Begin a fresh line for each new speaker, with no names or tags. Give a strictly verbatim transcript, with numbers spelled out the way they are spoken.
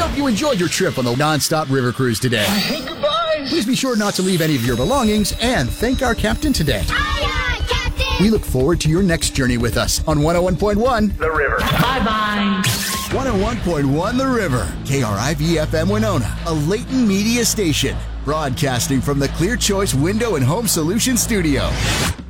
hope you enjoyed your trip on the nonstop river cruise today.
I hate goodbyes.
Please be sure not to leave any of your belongings and thank our captain today.
Aye, aye, Captain.
We look forward to your next journey with us on one oh one point one
The River.
Bye-bye.
one oh one point one The River, K R I V F M Winona, a Leighton Media station, broadcasting from the Clear Choice Window and Home Solutions Studio.